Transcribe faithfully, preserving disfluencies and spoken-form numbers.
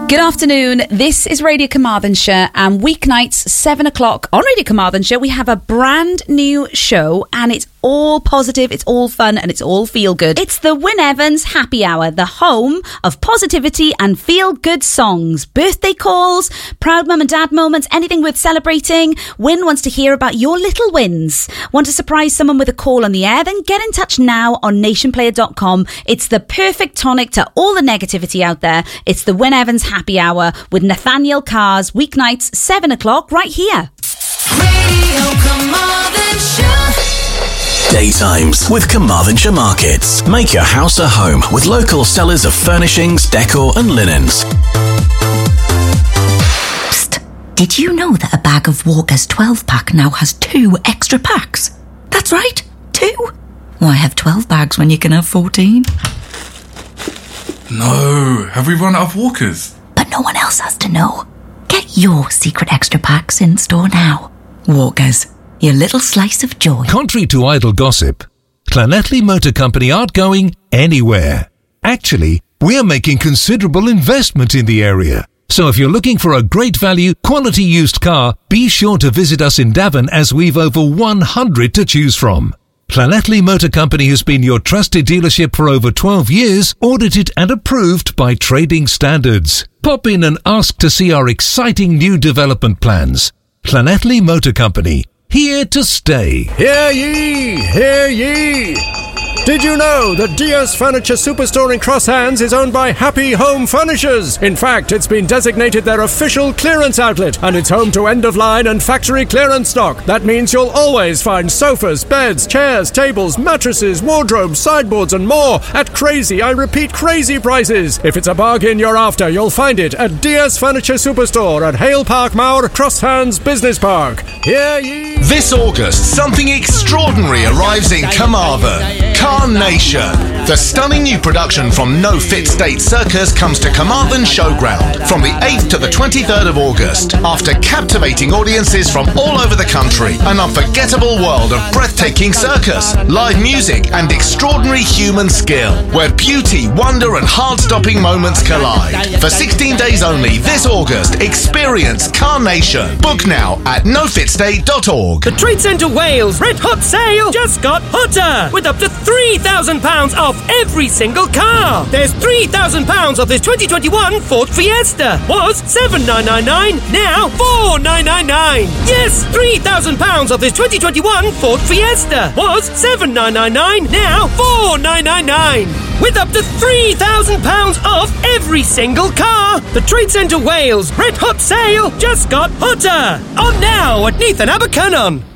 Good afternoon, this is Radio Carmarthenshire, and weeknights seven o'clock on Radio Carmarthenshire we have a brand new show, and it's all positive, it's all fun, and it's all feel good. It's the Wyn Evans Happy Hour, the home of positivity and feel good songs, birthday calls, proud mum and dad moments, anything worth celebrating. Wyn wants to hear about your little wins. Want to surprise someone with a call on the air? Then get in touch now on nation player dot com. It's the perfect tonic to all the negativity out there. It's the Wyn Evans Happy Hour with Nathaniel Cars, weeknights seven o'clock right here. Radio Carmarthenshire. Daytimes with Carmarthenshire Markets. Make your house a home with local sellers of furnishings, decor and linens. Psst. Did you know that a bag of Walker's twelve pack now has two extra packs? That's right, two. Why have twelve bags when you can have fourteen? No, have we run out of Walkers? But no one else has to know. Get your secret extra packs in store now. Walkers, your little slice of joy. Contrary to idle gossip, Llanelli Motor Company aren't going anywhere. Actually, we're making considerable investment in the area. So if you're looking for a great value, quality used car, be sure to visit us in Davern, as we've over one hundred to choose from. Llanelli Motor Company has been your trusted dealership for over twelve years, audited and approved by trading standards. Pop in and ask to see our exciting new development plans. Llanelli Motor Company, here to stay. Hear ye! Hear ye! Did you know that Diaz Furniture Superstore in Cross Hands is owned by Happy Home Furnishers? In fact, it's been designated their official clearance outlet, and it's home to end-of-line and factory clearance stock. That means you'll always find sofas, beds, chairs, tables, mattresses, wardrobes, sideboards and more at crazy, I repeat, crazy prices. If it's a bargain you're after, you'll find it at Diaz Furniture Superstore at Hale Park Mauer, Cross Hands Business Park. Hear ye! This August, something extraordinary arrives in Carmarthen. Carnation. The stunning new production from No Fit State Circus comes to Carmarthen Showground from the eighth to the twenty-third of August. After captivating audiences from all over the country, an unforgettable world of breathtaking circus, live music and extraordinary human skill, where beauty, wonder and heart-stopping moments collide. For sixteen days only this August, experience Carnation. Book now at no fit state dot org. The Trade Centre Wales Red Hot Sale just got hotter, with up to three thousand pounds off every single car. There's three thousand pounds off this twenty twenty-one Ford Fiesta. Was seven thousand nine hundred ninety-nine, now four thousand nine hundred ninety-nine. Yes, three thousand pounds off this twenty twenty-one Ford Fiesta. Was seven thousand nine hundred ninety-nine, now four thousand nine hundred ninety-nine. With up to three thousand pounds off every single car. The Trade Centre Wales Red Hot Sale just got hotter. On now at Neath and Abercynon.